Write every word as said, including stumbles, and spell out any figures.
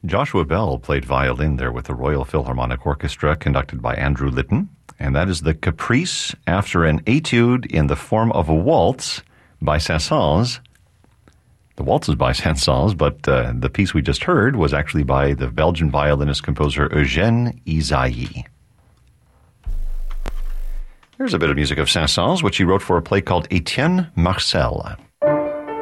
Joshua Bell played violin there with the Royal Philharmonic Orchestra, conducted by Andrew Litton. And that is the Caprice after an etude in the form of a waltz by Saint-Saëns. The waltz is by Saint-Saëns, but uh, the piece we just heard was actually by the Belgian violinist-composer Eugène Ysaÿe. Here's a bit of music of Saint-Saëns, which he wrote for a play called Etienne Marcel.